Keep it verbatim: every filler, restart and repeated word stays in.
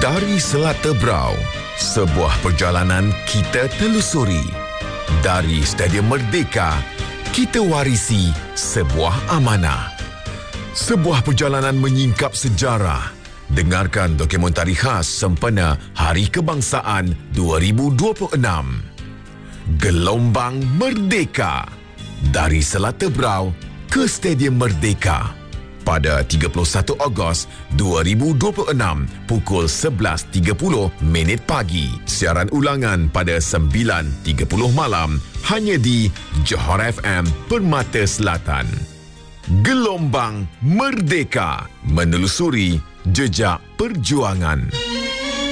Dari Selat Tebrau, sebuah perjalanan kita telusuri. Dari Stadium Merdeka, kita warisi sebuah amanah. Sebuah perjalanan menyingkap sejarah. Dengarkan dokumentari khas sempena Hari Kebangsaan dua ribu dua puluh enam. Gelombang Merdeka. Dari Selat Tebrau ke Stadium Merdeka. Pada tiga puluh satu Ogos dua ribu dua puluh enam pukul sebelas tiga puluh minit pagi. Siaran ulangan pada sembilan tiga puluh malam hanya di Johor F M Permata Selatan. Gelombang Merdeka, menelusuri jejak perjuangan.